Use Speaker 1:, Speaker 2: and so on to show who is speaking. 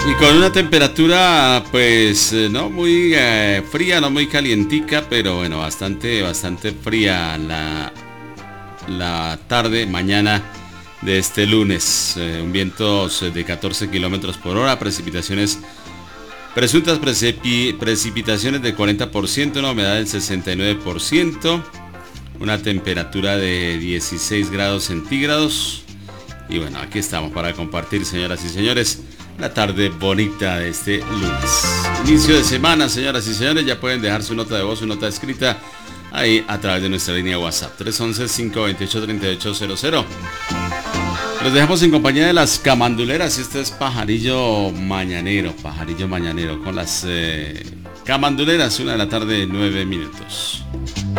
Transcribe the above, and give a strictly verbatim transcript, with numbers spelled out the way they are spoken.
Speaker 1: Y con una temperatura pues no muy eh, fría, no muy calientica, pero bueno, bastante, bastante fría la, la tarde, mañana de este lunes. Eh, un viento de catorce kilómetros por hora, precipitaciones, presuntas precipi, precipitaciones del cuarenta por ciento, una humedad del sesenta y nueve por ciento, una temperatura de dieciséis grados centígrados. Y bueno, aquí estamos para compartir, señoras y señores, la tarde bonita de este lunes. Inicio de semana, señoras y señores, ya pueden dejar su nota de voz, su nota escrita ahí a través de nuestra línea WhatsApp tres once, cinco veintiocho, treinta y ocho cero cero. Los dejamos en compañía de las camanduleras y este es Pajarillo Mañanero, Pajarillo Mañanero con las eh, camanduleras, una de la tarde, nueve minutos.